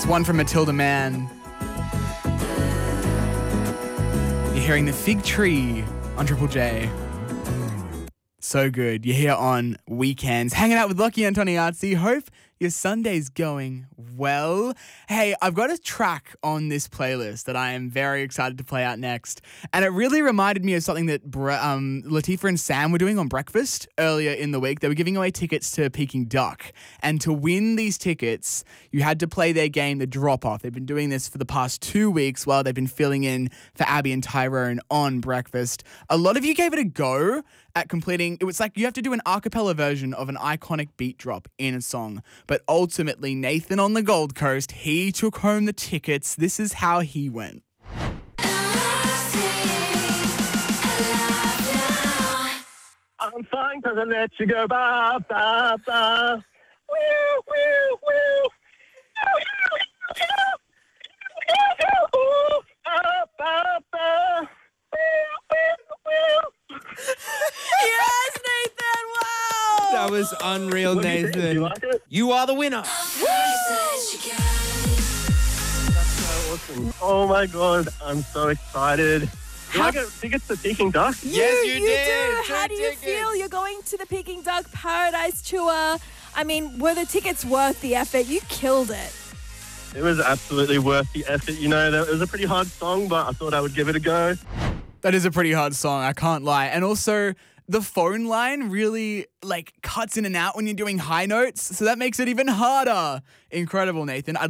one from Matilda Mann. You're hearing The Fig Tree on Triple J. So good. You're here on Weekends, hanging out with Lockie and Toniazzi. Hope your Sunday's going well. Hey, I've got a track on this playlist that I am very excited to play out next. And it really reminded me of something that Latifah and Sam were doing on Breakfast earlier in the week. They were giving away tickets to Peking Duck. And to win these tickets, you had to play their game, The Drop Off. They've been doing this for the past 2 weeks while they've been filling in for Abby and Tyrone on Breakfast. A lot of you gave it a go at completing. It was like you have to do an a cappella version of an iconic beat drop in a song. But ultimately, Nathan on the Gold Coast, he took home the tickets. This is how he went. I'm fine 'cause I let you go. Ba, ba, ba. Woo, woo, woo. Ooh, ba, ba, ba. Yes, Nathan! Wow! That was unreal, What do you think? Nathan. You like it? You are the winner. That's so awesome. Oh my god, I'm so excited. Do I get tickets to Peking Duck? Yes, you did. do. How do you tickets. feel? You're going to the Peking Duck Paradise Tour. I mean, were the tickets worth the effort? You killed it. It was absolutely worth the effort. You know, it was a pretty hard song, but I thought I would give it a go. That is a pretty hard song, I can't lie. And also, the phone line really, cuts in and out when you're doing high notes, so that makes it even harder. Incredible, Nathan.